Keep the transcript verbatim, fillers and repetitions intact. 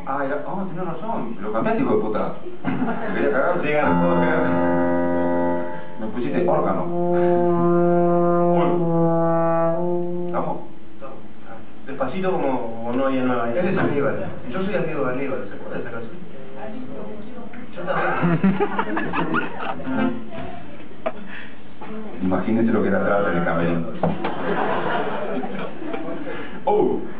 Ah, era... oh, tienes razón. Lo cambiaste, hijo de puta. Te quería cagar, te llega, no puedo cagar. Me pusiste órgano. ¿Estamos? Despacito como, como no hay en Nueva York. Él es Aníbal. Yo soy amigo de Aníbal. ¿Se acuerda de esa canción? Yo también. Imagínese lo que era atrás del camerino. ¡Oh!